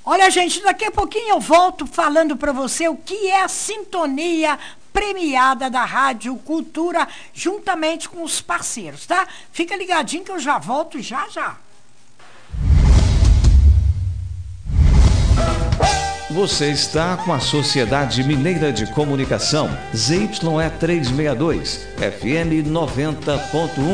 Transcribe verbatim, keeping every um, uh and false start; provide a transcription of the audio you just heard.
Olha, gente, daqui a pouquinho eu volto falando para você o que é a sintonia premiada da Rádio Cultura, juntamente com os parceiros, tá? Fica ligadinho que eu já volto já já. Você está com a Sociedade Mineira de Comunicação, Z Y E trezentos e sessenta e dois, F M noventa ponto um.